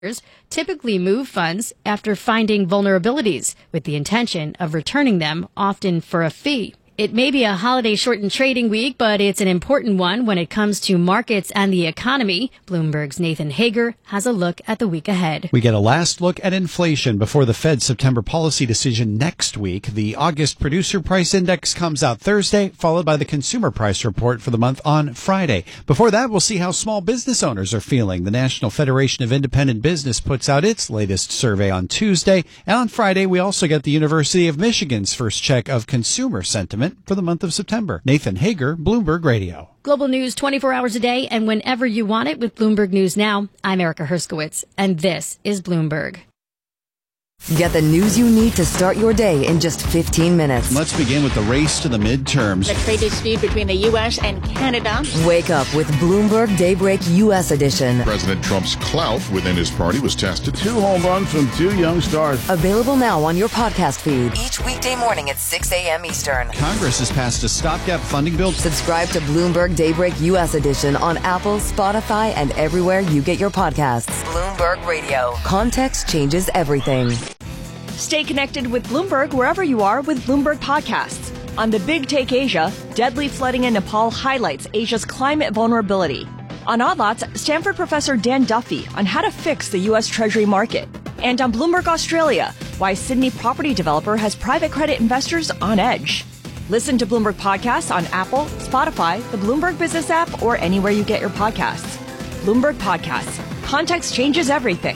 typically move funds after finding vulnerabilities with the intention of returning them, often for a fee. It may be a holiday-shortened trading week, but it's an important one when it comes to markets and the economy. Bloomberg's Nathan Hager has a look at the week ahead. We get a last look at inflation before the Fed's September policy decision next week. The August Producer Price Index comes out Thursday, followed by the Consumer Price Report for the month on Friday. Before that, we'll see how small business owners are feeling. The National Federation of Independent Business puts out its latest survey on Tuesday. And on Friday, we also get the University of Michigan's first check of consumer sentiment for the month of September. Nathan Hager, Bloomberg Radio. Global news 24 hours a day and whenever you want it with Bloomberg News Now. I'm Erica Herskowitz, and this is Bloomberg. Get the news you need to start your day in just 15 minutes. Let's begin with the race to the midterms. The trade dispute between the U.S. and Canada. Wake up with Bloomberg Daybreak U.S. edition. President Trump's clout within his party was tested. 2 home runs from 2 young stars. Available now on your podcast feed. Each weekday morning at 6 a.m. Eastern. Congress has passed a stopgap funding bill. Subscribe to Bloomberg Daybreak U.S. edition on Apple, Spotify, and everywhere you get your podcasts. Bloomberg Radio. Context changes everything. Stay connected with Bloomberg wherever you are with Bloomberg Podcasts. On The Big Take Asia, deadly flooding in Nepal highlights Asia's climate vulnerability. On Odd Lots, Stanford professor Dan Duffy on how to fix the U.S. Treasury market. And on Bloomberg Australia, why Sydney property developer has private credit investors on edge. Listen to Bloomberg Podcasts on Apple, Spotify, the Bloomberg Business app, or anywhere you get your podcasts. Bloomberg Podcasts. Context changes everything.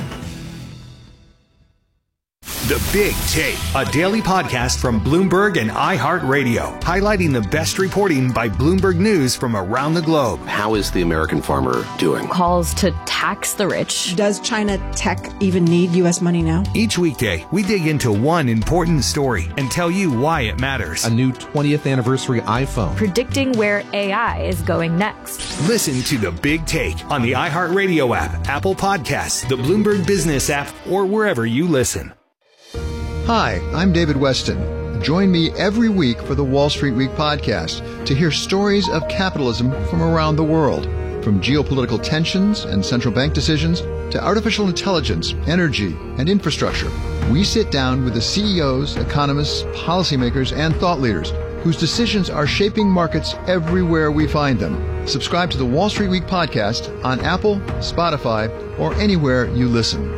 The Big Take, a daily podcast from Bloomberg and iHeartRadio, highlighting the best reporting by Bloomberg News from around the globe. How is the American farmer doing? Calls to tax the rich. Does China tech even need U.S. money now? Each weekday, we dig into one important story and tell you why it matters. A new 20th anniversary iPhone. Predicting where AI is going next. Listen to The Big Take on the iHeartRadio app, Apple Podcasts, the Bloomberg Business app, or wherever you listen. Hi, I'm David Weston. Join me every week for the Wall Street Week podcast to hear stories of capitalism from around the world. From geopolitical tensions and central bank decisions to artificial intelligence, energy, and infrastructure, we sit down with the CEOs, economists, policymakers, and thought leaders whose decisions are shaping markets everywhere we find them. Subscribe to the Wall Street Week podcast on Apple, Spotify, or anywhere you listen.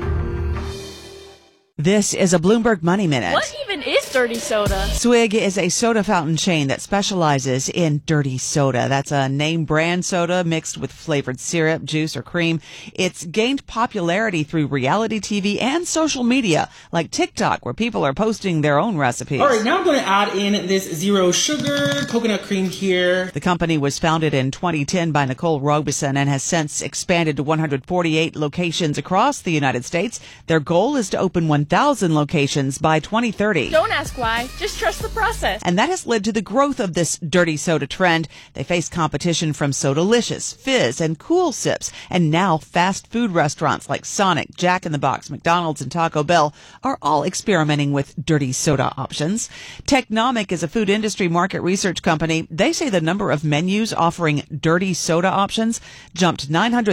This is a Bloomberg Money Minute. What even is dirty soda? Swig is a soda fountain chain that specializes in dirty soda. That's a name brand soda mixed with flavored syrup, juice, or cream. It's gained popularity through reality TV and social media, like TikTok, where people are posting their own recipes. All right, now I'm going to add in this zero sugar coconut cream here. The company was founded in 2010 by Nicole Robeson and has since expanded to 148 locations across the United States. Their goal is to open 1,000 locations by 2030. Don't ask why, just trust the process. And that has led to the growth of this dirty soda trend. They face competition from Sodalicious, Fizz, and Cool Sips. And now fast food restaurants like Sonic, Jack in the Box, McDonald's, and Taco Bell are all experimenting with dirty soda options. Technomic is a food industry market research company. They say the number of menus offering dirty soda options jumped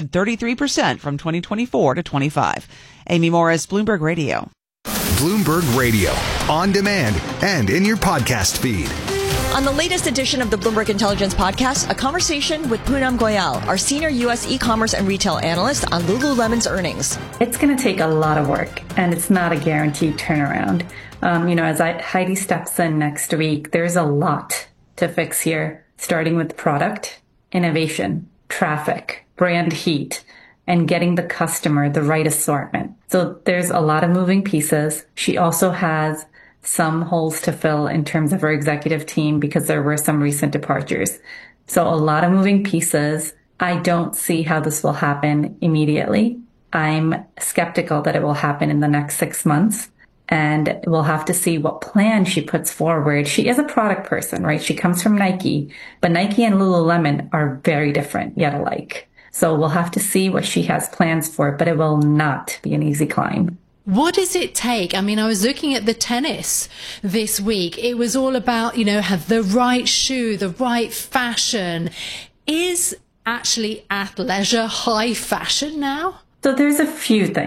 933% from 2024 to 25. Amy Morris, Bloomberg Radio. Bloomberg Radio, on demand and in your podcast feed. On the latest edition of the Bloomberg Intelligence Podcast, a conversation with Poonam Goyal, our senior U.S. e-commerce and retail analyst on Lululemon's earnings. It's going to take a lot of work, and it's not a guaranteed turnaround. As Heidi steps in next week, there's a lot to fix here, starting with product, innovation, traffic, brand heat, and getting the customer the right assortment. So there's a lot of moving pieces. She also has some holes to fill in terms of her executive team because there were some recent departures. So a lot of moving pieces. I don't see how this will happen immediately. I'm skeptical that it will happen in the next 6 months. And we'll have to see what plan she puts forward. She is a product person, right? She comes from Nike, but Nike and Lululemon are very different, yet alike. So we'll have to see what she has plans for, but it will not be an easy climb. What does it take? I mean, I was looking at the tennis this week. It was all about, have the right shoe, the right fashion. Is actually athleisure high fashion now? So there's a few things.